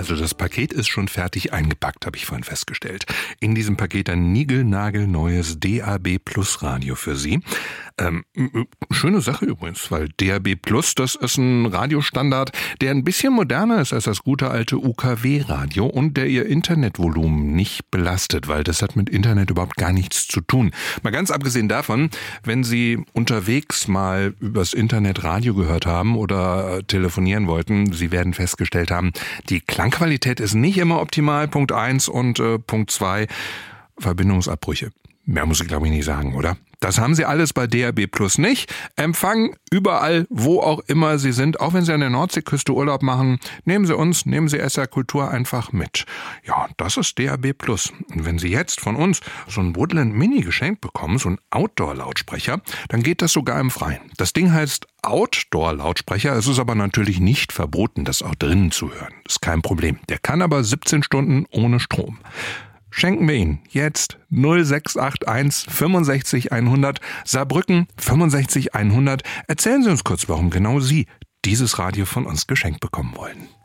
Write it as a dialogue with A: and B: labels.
A: Also das Paket ist schon fertig eingepackt, habe ich vorhin festgestellt. In diesem Paket ein niegelnagelneues DAB Plus Radio für Sie. Schöne Sache übrigens, weil DAB Plus, das ist ein Radiostandard, der ein bisschen moderner ist als das gute alte UKW-Radio und der Ihr Internetvolumen nicht belastet, weil das hat mit Internet überhaupt gar nichts zu tun. Mal ganz abgesehen davon, wenn Sie unterwegs mal übers Internet Radio gehört haben oder telefonieren wollten, Sie werden festgestellt haben, die Klangqualität ist nicht immer optimal, Punkt 1 und Punkt 2, Verbindungsabbrüche. Mehr muss ich glaube ich nicht sagen, oder? Das haben Sie alles bei DAB Plus nicht. Empfang überall, wo auch immer Sie sind. Auch wenn Sie an der Nordseeküste Urlaub machen, nehmen Sie uns, nehmen Sie SR Kultur einfach mit. Ja, das ist DAB Plus. Und wenn Sie jetzt von uns so ein Woodland Mini geschenkt bekommen, so ein Outdoor-Lautsprecher, dann geht das sogar im Freien. Das Ding heißt Outdoor-Lautsprecher. Es ist aber natürlich nicht verboten, das auch drinnen zu hören. Das ist kein Problem. Der kann aber 17 Stunden ohne Strom. Schenken wir ihn jetzt 0681 65 100 Saarbrücken 65 100. Erzählen Sie uns kurz, warum genau Sie dieses Radio von uns geschenkt bekommen wollen.